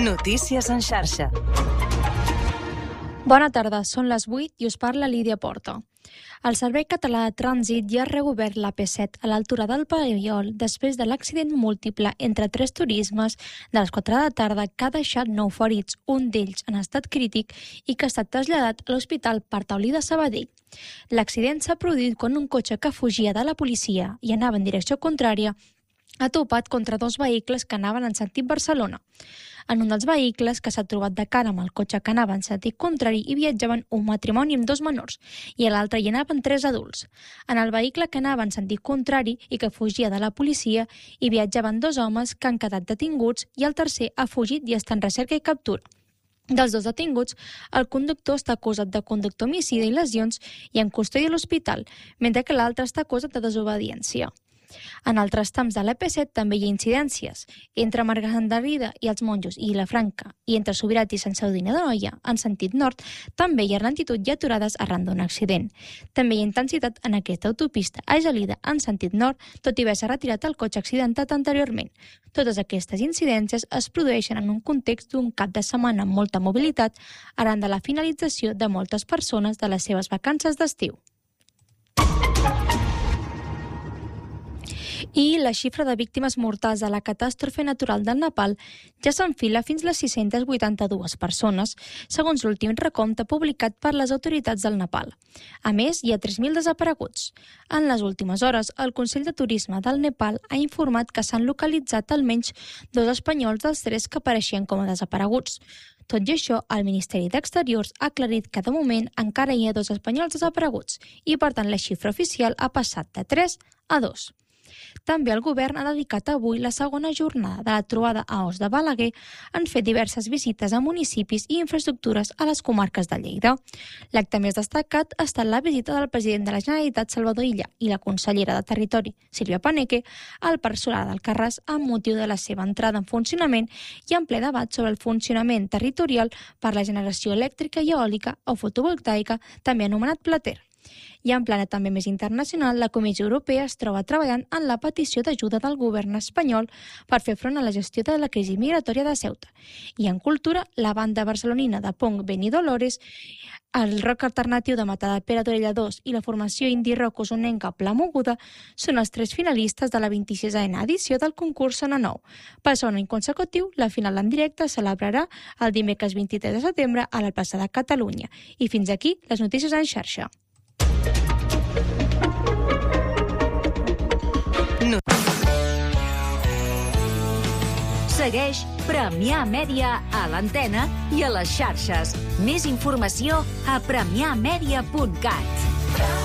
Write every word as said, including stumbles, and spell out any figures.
Notícies en xarxa. Bona tarda, són les vuit i us parla Lídia Porta. El Servei Català de Trànsit ja ha reobert l'A P set a l'altura del Pallaol després de l'accident múltiple entre tres turismes de les quatre de la tarda que ha deixat nou ferits, un d'ells en estat crític i que ha estat traslladat a l'Hospital Partaulí de Sabadell. L'accident s'ha produït quan un cotxe que fugia de la policia i anava en direcció contrària ha topat contra dos vehicles que anaven en sentit Barcelona. En un dels vehicles, que s'ha trobat de cara amb el cotxe que anava en sentit contrari, hi viatjaven un matrimoni amb dos menors i a l'altre hi anaven tres adults. En el vehicle que anava en sentit contrari i que fugia de la policia, hi viatjaven dos homes que han quedat detinguts i el tercer ha fugit i està en recerca i captura. Dels dos detinguts, el conductor està acusat de conductor homicida i lesions i en custòdia a l'hospital, mentre que l'altre està acusat de desobediència. En altres trams de l'A P set també hi ha incidències. Entre Margarida i els Monjos i Vilafranca i entre Subirats i Sant Sadurní d'Anoia, en sentit nord, també hi ha lentitud i aturades arran d'un accident. També hi ha intensitat en aquesta autopista a Gelida, en sentit nord, tot i haver-se retirat el cotxe accidentat anteriorment. Totes aquestes incidències es produeixen en un context d'un cap de setmana amb molta mobilitat arran de la finalització de moltes persones de les seves vacances d'estiu. I la xifra de víctimes mortals de la catàstrofe natural del Nepal ja s'enfila fins les sis-centes vuitanta-dues persones, segons l'últim recompte publicat per les autoritats del Nepal. A més, hi ha tres mil desapareguts. En les últimes hores, el Consell de Turisme del Nepal ha informat que s'han localitzat almenys dos espanyols dels tres que apareixien com a desapareguts. Tot i això, el Ministeri d'Exteriors ha aclarit que de moment encara hi ha dos espanyols desapareguts i, per tant, la xifra oficial ha passat de tres a dos. També el govern ha dedicat avui la segona jornada de la trobada a Os de Balaguer. Han fet diverses visites a municipis i infraestructures a les comarques de Lleida. L'acte més destacat ha estat la visita del president de la Generalitat, Salvador Illa, i la consellera de Territori, Sílvia Paneque, al Parc Solar d'Alcarràs amb motiu de la seva entrada en funcionament i en ple debat sobre el funcionament territorial per la generació elèctrica i eòlica o fotovoltaica, també anomenat Plater. I en plana també més internacional, la Comissió Europea es troba treballant en la petició d'ajuda del govern espanyol per fer front a la gestió de la crisi migratòria de Ceuta. I en cultura, la banda barcelonina de punk Benidolores, el rock alternatiu de Matadepera Torella dos i la formació indie rock osonenca Pla Moguda són els tres finalistes de la vint-i-sisena edició del concurs Sona Nou. Per segon any consecutiu, la final en directe es celebrarà el dimecres vint-i-tres de setembre a la plaça de Catalunya. I fins aquí les notícies en xarxa. Segueix Premià Mèdia a l'antena i a les xarxes. Més informació a premià media punt cat.